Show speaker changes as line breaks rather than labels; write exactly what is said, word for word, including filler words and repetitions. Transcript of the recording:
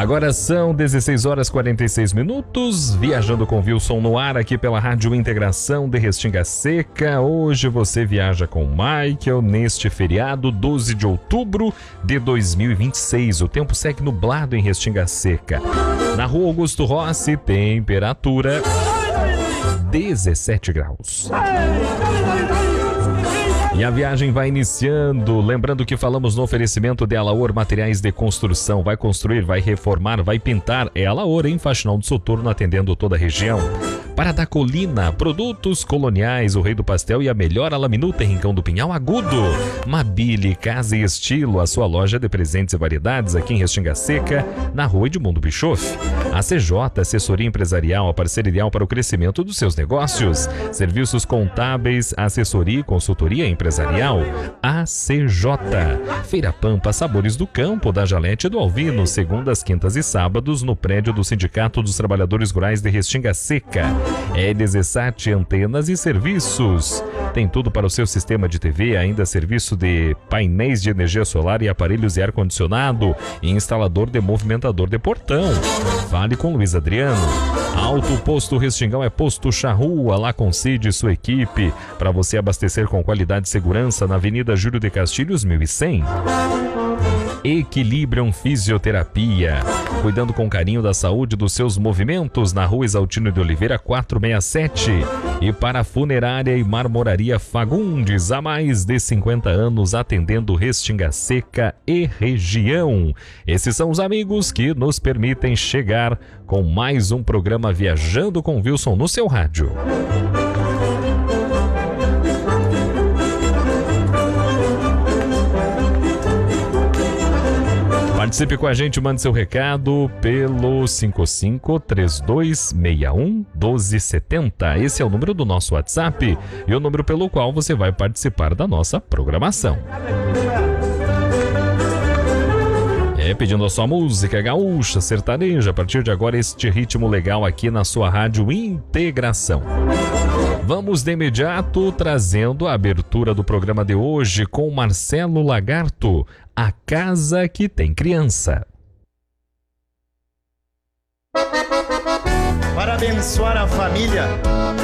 Agora são dezesseis horas e quarenta e seis minutos, viajando com Wilson no ar aqui pela Rádio Integração de Restinga Seca. Hoje você viaja com Michael neste feriado, doze de outubro de dois mil e vinte e seis. O tempo segue nublado em Restinga Seca. Na Rua Augusto Rossi, temperatura dezessete graus. E a viagem vai iniciando, lembrando que falamos no oferecimento de Alaor Materiais de Construção. Vai construir, vai reformar, vai pintar. É Alaor, em Faxinal do Soturno, atendendo toda a região. Para da Colina, produtos coloniais, o Rei do Pastel e a melhor alaminuta em Rincão do Pinhal Agudo. Mabile, Casa e Estilo, a sua loja de presentes e variedades aqui em Restinga Seca, na Rua Edmundo Bischoff. A C J, assessoria empresarial, a parceira ideal para o crescimento dos seus negócios. Serviços contábeis, assessoria e consultoria empresarial. A C J. Feira Pampa, sabores do campo, da Jalete e do Alvino, segundas, quintas e sábados, no prédio do Sindicato dos Trabalhadores Rurais de Restinga Seca. Edesat, antenas e serviços. Tem tudo para o seu sistema de T V, ainda serviço de painéis de energia solar e aparelhos de ar-condicionado e instalador de movimentador de portão. Fale com Luiz Adriano. Alto Posto Restingão é Posto Charrua, lá com Cid e sua equipe, para você abastecer com qualidade e segurança na Avenida Júlio de Castilhos mil e cem. Equilibrium Fisioterapia, cuidando com carinho da saúde dos seus movimentos, na Rua Exaltino de Oliveira quatrocentos e sessenta e sete. E para Funerária e Marmoraria Fagundes, há mais de cinquenta anos atendendo Restinga Seca e região. Esses são os amigos que nos permitem chegar com mais um programa Viajando com Wilson no seu rádio. Participe com a gente, mande seu recado pelo cinco cinco, três dois seis um, um dois sete zero. Esse é o número do nosso WhatsApp e o número pelo qual você vai participar da nossa programação. É, pedindo a sua música gaúcha, sertaneja, a partir de agora este ritmo legal aqui na sua Rádio Integração. Vamos de imediato trazendo a abertura do programa de hoje com Marcelo Lagarto, A Casa que Tem Criança.
Para abençoar a família